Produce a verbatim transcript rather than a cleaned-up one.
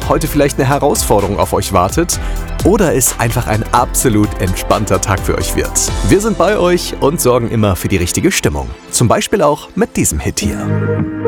heute vielleicht eine Herausforderung auf euch wartet oder es einfach ein absolut entspannter Tag für euch wird. Wir sind bei euch und sorgen immer für die richtige Stimmung. Zum Beispiel auch mit diesem Hit hier.